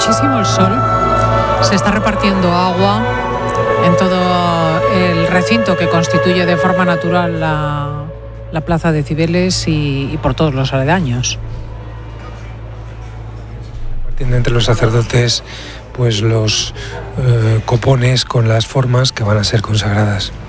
muchísimo el sol, se está repartiendo agua en todo el recinto que constituye de forma natural la plaza de Cibeles y por todos los aledaños. Repartiendo entre los sacerdotes pues los copones con las formas que van a ser consagradas.